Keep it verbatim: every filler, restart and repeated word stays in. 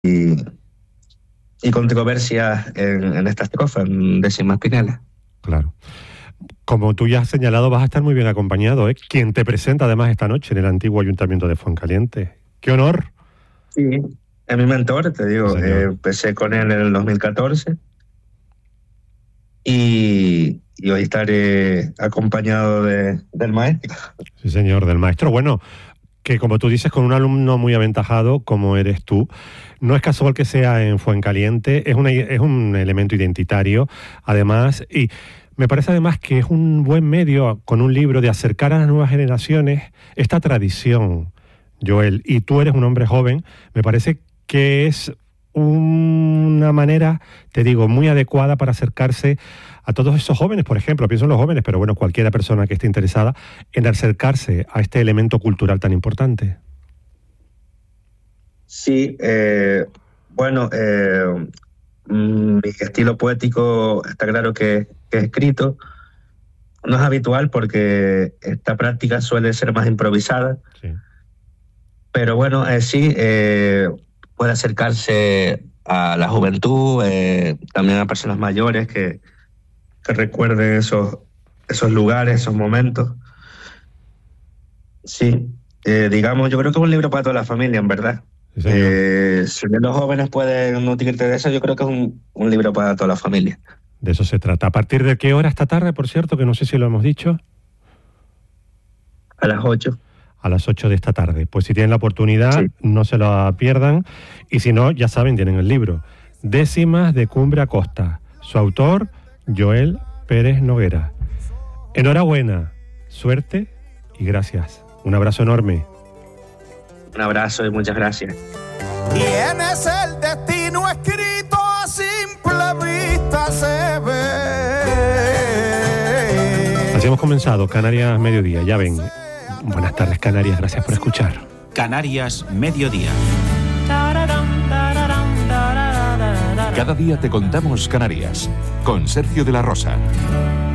y, y controversias en, en esta estrofa, en décimas finales. Claro. Como tú ya has señalado, vas a estar muy bien acompañado, ¿eh? Quien te presenta además esta noche en el antiguo Ayuntamiento de Fuencaliente. ¡Qué honor! Sí, es mi mentor, te digo. Sí, eh, empecé con él en el dos mil catorce y, y hoy estaré acompañado de, del maestro. Sí, señor, del maestro. Bueno, que como tú dices, con un alumno muy aventajado como eres tú, no es casual que sea en Fuencaliente, es, una, es un elemento identitario, además, y me parece además que es un buen medio con un libro de acercar a las nuevas generaciones esta tradición, Joel, y tú eres un hombre joven, me parece que es una manera, te digo, muy adecuada para acercarse a todos esos jóvenes, por ejemplo, pienso en los jóvenes, pero bueno, cualquiera persona que esté interesada en acercarse a este elemento cultural tan importante. Sí, eh, bueno, eh, mi estilo poético está claro que, que es escrito. No es habitual porque esta práctica suele ser más improvisada. Sí. Pero bueno, eh, sí, eh, puede acercarse a la juventud, eh, también a personas mayores que, que recuerden esos, esos lugares, esos momentos. Sí, eh, digamos, yo creo que es un libro para toda la familia, en verdad. Sí, señor. Eh, si bien los jóvenes pueden nutrirte de eso, yo creo que es un, un libro para toda la familia. De eso se trata. ¿A partir de qué hora esta tarde, por cierto, que no sé si lo hemos dicho? A las ocho. A las ocho de esta tarde. Pues si tienen la oportunidad, sí, no se la pierdan. Y si no, ya saben, tienen el libro. Décimas de Cumbre a Costa. Su autor, Joel Pérez Noguera. Enhorabuena, suerte y gracias. Un abrazo enorme. Un abrazo y muchas gracias. Tienes el destino escrito, a simple vista se ve. Así hemos comenzado, Canarias Mediodía, ya ven. Buenas tardes, Canarias, gracias por escuchar. Canarias Mediodía. Cada día te contamos Canarias, con Sergio de la Rosa.